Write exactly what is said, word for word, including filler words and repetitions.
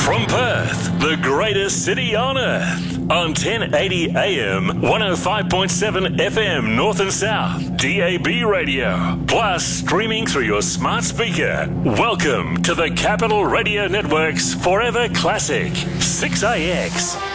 From Perth, the greatest city on earth, on ten eighty A M, one oh five point seven F M North and South, D A B radio, plus streaming through your smart speaker. Welcome to the Capital Radio Network's Forever Classic, six A X.